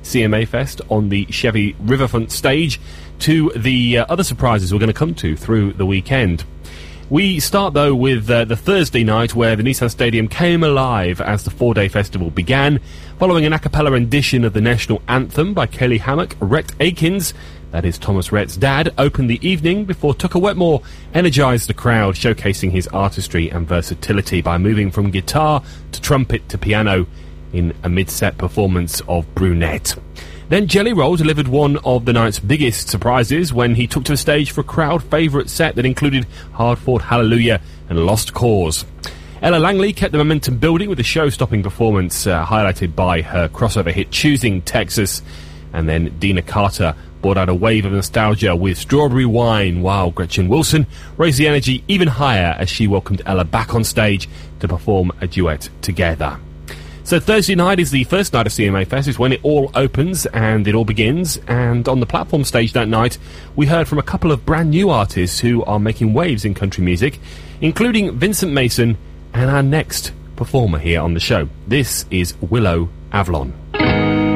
CMA Fest on the Chevy Riverfront stage to the other surprises we're going to come to through the weekend. We start, though, with the Thursday night, where the Nissan Stadium came alive as the four-day festival began, following an a cappella rendition of the national anthem by Kelly Hammock. Rhett Akins, that is Thomas Rhett's dad, opened the evening before Tucker Wetmore energised the crowd, showcasing his artistry and versatility by moving from guitar to trumpet to piano in a mid-set performance of Brunette. Then Jelly Roll delivered one of the night's biggest surprises when he took to the stage for a crowd favourite set that included Hard Fought Hallelujah and Lost Cause. Ella Langley kept the momentum building with a show-stopping performance highlighted by her crossover hit Choosing Texas. And then Dina Carter brought out a wave of nostalgia with Strawberry Wine, while Gretchen Wilson raised the energy even higher as she welcomed Ella back on stage to perform a duet together. So Thursday night is the first night of CMA Fest. It's when it all opens and it all begins. And on the platform stage that night, we heard from a couple of brand new artists who are making waves in country music, including Vincent Mason and our next performer here on the show. This is Willow Avalon.